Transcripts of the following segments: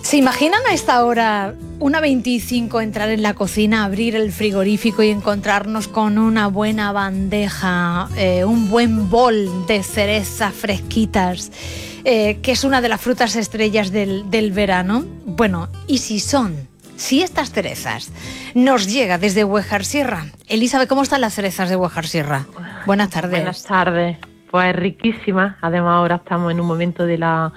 ¿Se imaginan a esta hora, 1:25, entrar en la cocina, abrir el frigorífico y encontrarnos con una buena bandeja, un buen bol de cerezas fresquitas, que es una de las frutas estrellas del verano? Bueno, ¿y si estas cerezas nos llega desde Huejar Sierra? Elizabeth, ¿cómo están las cerezas de Huejar Sierra? Buenas tardes. Buenas tardes. Pues riquísimas. Además ahora estamos en un momento de la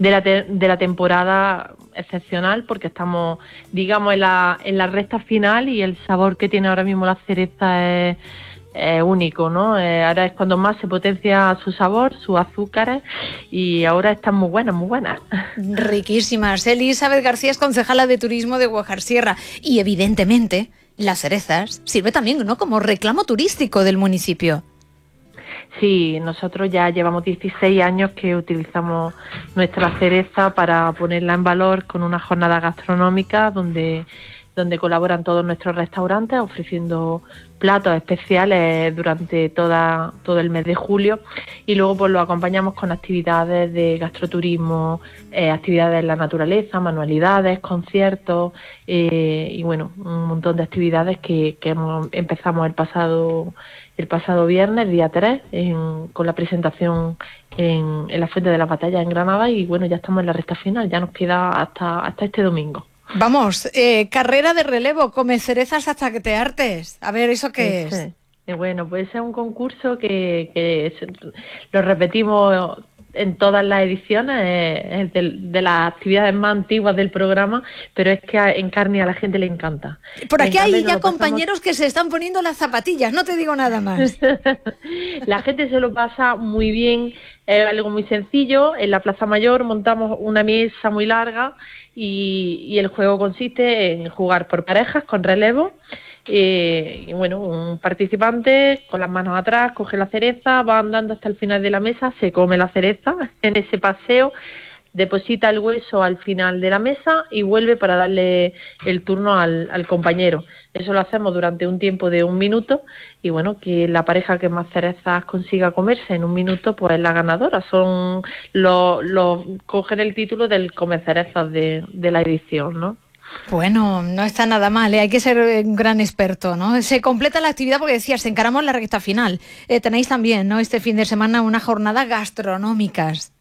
temporada excepcional, porque estamos, digamos, en la recta final, y el sabor que tiene ahora mismo la cereza es único, ¿no? Ahora es cuando más se potencia su sabor, sus azúcares, y ahora están muy buenas, muy buenas. Riquísimas. Elizabeth García es concejala de turismo de Huejar Sierra, y evidentemente las cerezas sirve también, ¿no?, como reclamo turístico del municipio. Sí, nosotros ya llevamos 16 años que utilizamos nuestra cereza para ponerla en valor con una jornada gastronómica donde colaboran todos nuestros restaurantes ofreciendo platos especiales durante todo el mes de julio, y luego pues lo acompañamos con actividades de gastroturismo, actividades en la naturaleza, manualidades, conciertos, y bueno, un montón de actividades que empezamos el pasado viernes, día 3, con la presentación en la Fuente de las Batallas en Granada, y bueno, ya estamos en la recta final, ya nos queda hasta este domingo. Vamos, carrera de relevo, come cerezas hasta que te hartes. A ver, ¿eso qué es? Bueno, pues es un concurso que lo repetimos en todas las ediciones, es de las actividades más antiguas del programa, pero es que en Carni a la gente le encanta. Por aquí hay ya compañeros que se están poniendo las zapatillas, no te digo nada más. La gente se lo pasa muy bien, es algo muy sencillo. En la Plaza Mayor montamos una mesa muy larga y el juego consiste en jugar por parejas con relevo. Y bueno, un participante con las manos atrás coge la cereza, va andando hasta el final de la mesa, se come la cereza en ese paseo, deposita el hueso al final de la mesa y vuelve para darle el turno al compañero. Eso lo hacemos durante un tiempo de 1 minuto, y bueno, que la pareja que más cerezas consiga comerse en 1 minuto pues es la ganadora. Son cogen el título del come cerezas de la edición, ¿no? Bueno, no está nada mal, hay que ser un gran experto, ¿no? Se completa la actividad porque decías, encaramos la recta final. Tenéis también, ¿no?, este fin de semana una jornada gastronómicas.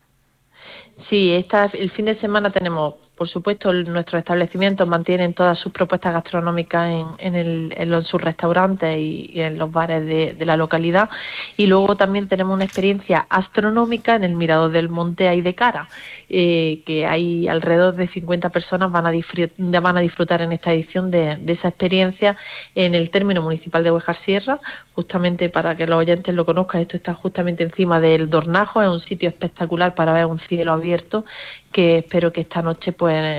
Sí, el fin de semana tenemos, por supuesto, nuestros establecimientos mantienen todas sus propuestas gastronómicas en sus restaurantes y en los bares de la localidad, y luego también tenemos una experiencia astronómica en el Mirador del Monte Ay de Cara, que hay alrededor de 50 personas van a disfrutar en esta edición de esa experiencia en el término municipal de Huejar Sierra. Justamente para que los oyentes lo conozcan, esto está justamente encima del Dornajo, es un sitio espectacular para ver un cielo abierto, que espero que esta noche,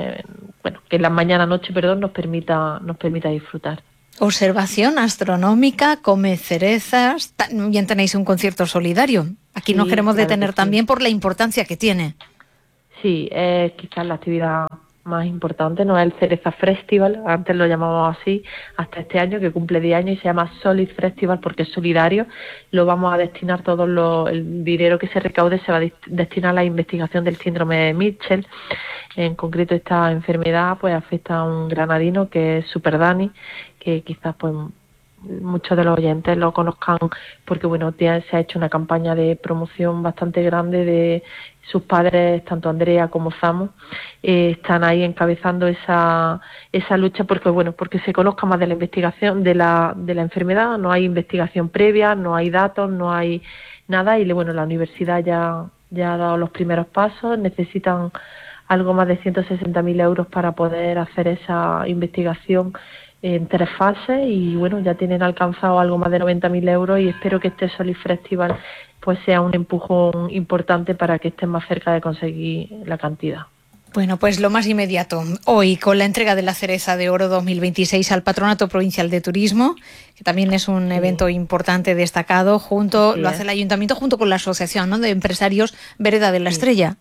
que en la noche nos permita disfrutar. Observación astronómica, come cerezas, también tenéis un concierto solidario. Aquí nos queremos detener también por la importancia que tiene. Sí, es quizás la actividad más importante, no es el Cereza Festival, antes lo llamábamos así, hasta este año que cumple 10 años y se llama Solid Festival porque es solidario. Lo vamos a destinar el dinero que se recaude se va a destinar a la investigación del síndrome de Mitchell. En concreto, esta enfermedad pues afecta a un granadino que es Super Dani, que quizás pues muchos de los oyentes lo conozcan porque bueno, se ha hecho una campaña de promoción bastante grande de sus padres, tanto Andrea como Zamo, están ahí encabezando esa lucha porque se conozca más de la investigación de la enfermedad. No hay investigación previa, no hay datos, no hay nada, y bueno, la universidad ya ha dado los primeros pasos. Necesitan algo más de 160.000 euros para poder hacer esa investigación en 3 fases, y bueno, ya tienen alcanzado algo más de 90.000 euros, y espero que este Solid Festival pues sea un empujón importante para que estén más cerca de conseguir la cantidad. Bueno, pues lo más inmediato, hoy con la entrega de la Cereza de Oro 2026 al Patronato Provincial de Turismo, que también es un evento importante, destacado, lo hace el Ayuntamiento junto con la Asociación, ¿no?, de Empresarios Vereda de la Estrella.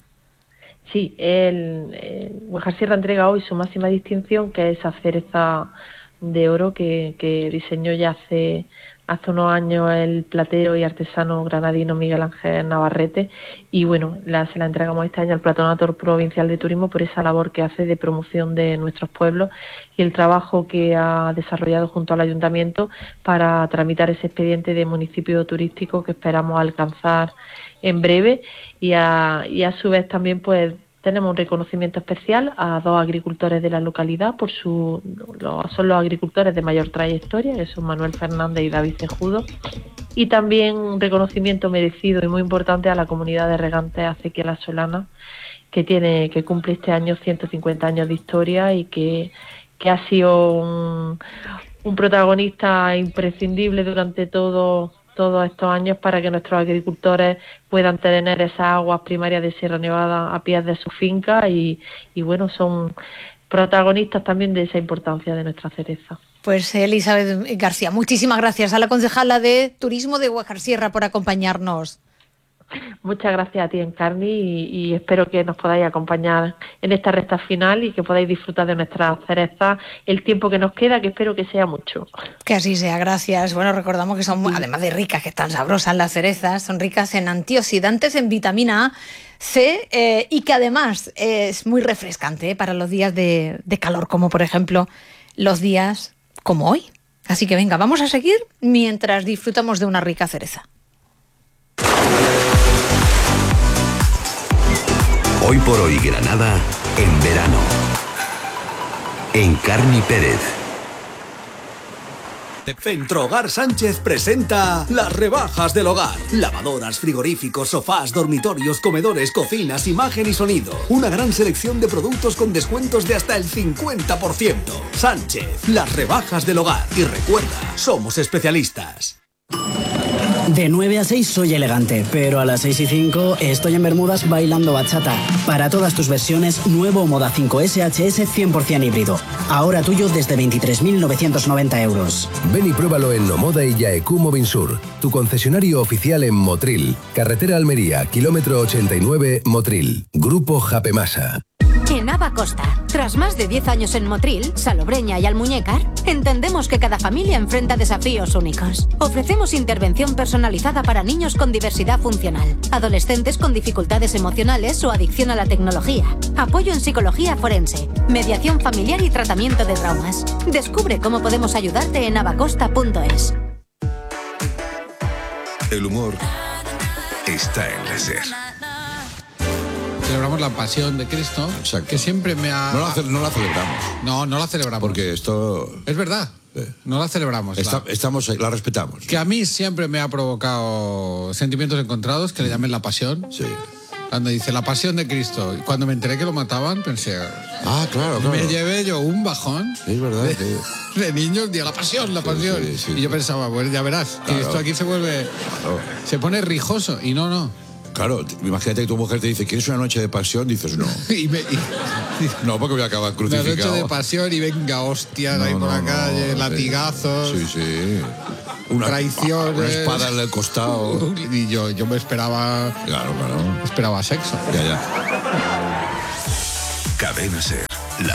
Sí, Huejar Sierra entrega hoy su máxima distinción, que es esa cereza de oro que diseñó ya hace unos años el platero y artesano granadino Miguel Ángel Navarrete, y bueno, se la entregamos este año al Patronato Provincial de Turismo por esa labor que hace de promoción de nuestros pueblos y el trabajo que ha desarrollado junto al Ayuntamiento para tramitar ese expediente de municipio turístico que esperamos alcanzar en breve, y a su vez también pues tenemos un reconocimiento especial a 2 agricultores de la localidad son los agricultores de mayor trayectoria, que son Manuel Fernández y David Cejudo, y también un reconocimiento merecido y muy importante a la comunidad de regantes Acequia La Solana, que cumple este año 150 años de historia y que ha sido un protagonista imprescindible durante todos estos años para que nuestros agricultores puedan tener esas aguas primarias de Sierra Nevada a pies de su finca y bueno, son protagonistas también de esa importancia de nuestra cereza. Pues Elizabeth García, muchísimas gracias a la concejala de Turismo de Guajar Sierra por acompañarnos. Muchas gracias a ti, Encarni, y espero que nos podáis acompañar en esta recta final y que podáis disfrutar de nuestras cerezas el tiempo que nos queda, que espero que sea mucho. Que así sea, gracias. Bueno, recordamos que son, además de ricas, que están sabrosas las cerezas, son ricas en antioxidantes, en vitamina A, C, y que además es muy refrescante para los días de calor, como por ejemplo los días como hoy. Así que venga, vamos a seguir mientras disfrutamos de una rica cereza. Hoy por hoy Granada en verano. Encarni Pérez. Centro Hogar Sánchez presenta las rebajas del hogar. Lavadoras, frigoríficos, sofás, dormitorios, comedores, cocinas, imagen y sonido. Una gran selección de productos con descuentos de hasta el 50%. Sánchez, las rebajas del hogar. Y recuerda, somos especialistas. De 9 a 6 soy elegante, pero a las 6 y 5 estoy en Bermudas bailando bachata. Para todas tus versiones, nuevo Moda 5 SHS 100% híbrido. Ahora tuyo desde 23.990 euros. Ven y pruébalo en Nomoda y Yaeku Movinsur, tu concesionario oficial en Motril. Carretera Almería, kilómetro 89, Motril. Grupo Japemasa. En Ava Costa, tras más de 10 años en Motril, Salobreña y Almuñécar, entendemos que cada familia enfrenta desafíos únicos. Ofrecemos intervención personalizada para niños con diversidad funcional, adolescentes con dificultades emocionales o adicción a la tecnología, apoyo en psicología forense, mediación familiar y tratamiento de traumas. Descubre cómo podemos ayudarte en avacosta.es. El humor está en la SER. Celebramos la pasión de Cristo. Exacto. Que siempre me ha... No la celebramos. No la celebramos. Porque esto... Es verdad. No la celebramos. La respetamos. Que a mí siempre me ha provocado sentimientos encontrados, que le llamen la pasión. Sí. Cuando dice la pasión de Cristo. Cuando me enteré que lo mataban, pensé... Claro. Me llevé yo un bajón. Es verdad. De niños, la pasión. Sí, y yo pensaba, bueno, ya verás, que esto aquí se vuelve... Claro. Se pone rijoso. Y no. Claro, imagínate que tu mujer te dice, ¿quieres una noche de pasión? Dices, no. No, porque voy a acabar crucificado. Una noche de pasión y venga, hostias ahí por la calle, latigazos. Sí. Traiciones. Una espada en el costado. Y yo me esperaba... Claro. Esperaba sexo. Ya. Cadena SER.